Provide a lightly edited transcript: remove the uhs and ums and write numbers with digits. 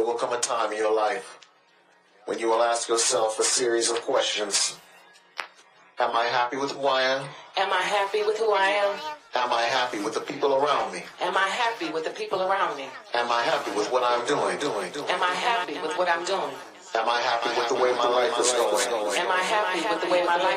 there will come a time in your life when you will ask yourself a series of questions. Am I happy with who I am? Am I happy with who I am? Am I happy with the people around me? Am I happy with the people around me? Am I happy with what I'm doing? Am I happy with what I'm doing? Am I happy with the way my life is going? Am I happy with the way my life